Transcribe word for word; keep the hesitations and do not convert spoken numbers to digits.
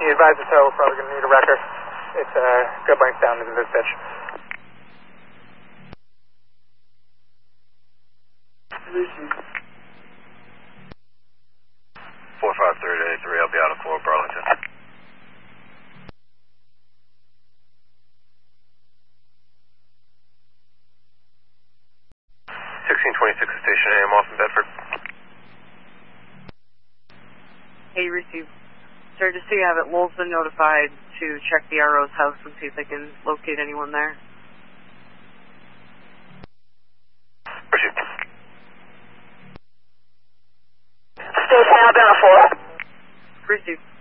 you advise the tow, we're probably going to need a wrecker. It's uh, good length down into this ditch. four five three eight three, I'll be out of Fort Burlington. sixteen twenty-six Station A M off in Bedford. Hey, receive. Sir, just so you have it, Lowell's been notified to check the R O's house and see if they can locate anyone there. Receive. Station outbound four. Receive.